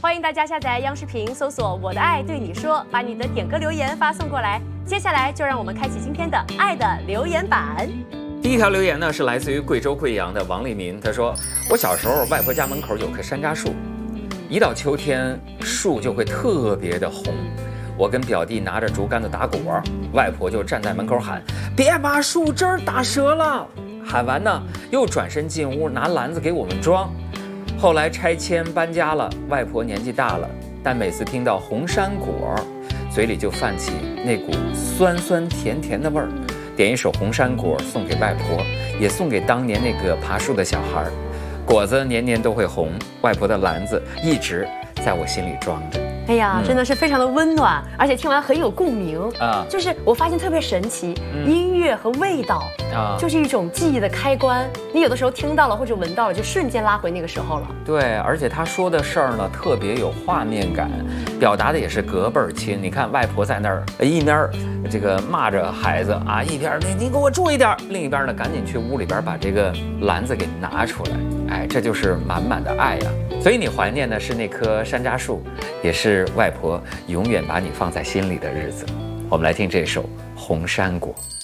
欢迎大家下载央视频，搜索“我的爱对你说”，把你的点歌留言发送过来。接下来就让我们开启今天的爱的留言板。 第一条留言呢是来自于贵州贵阳的王立民，他说：“我小时候外婆家门口有棵山楂树，一到秋天树就会特别的红。我跟表弟拿着竹竿子打果，外婆就站在门口喊：‘别把树枝儿打折了！’喊完呢，又转身进屋拿篮子给我们装。后来拆迁搬家了，外婆年纪大了，但每次听到红山果，嘴里就泛起那股酸酸甜甜的味儿。点一首红山果送给外婆，也送给当年那个爬树的小孩。果子年年都会红，外婆的篮子一直在我心里装着。” 哎呀，真的是非常的温暖，而且听完很有共鸣啊！ 就是我发现特别神奇，音乐和味道啊，就是一种记忆的开关。你有的时候听到了或者闻到了，就瞬间拉回那个时候了。 对，而且他说的事儿呢，特别有画面感，表达的也是隔辈儿亲。你看外婆在那儿一边这个骂着孩子啊，一边你给我注意点，另一边呢赶紧去屋里边把这个篮子给拿出来。哎，这就是满满的爱呀！所以你怀念的是那棵山楂树，也是外婆永远把你放在心里的日子。我们来听这首《红山果》。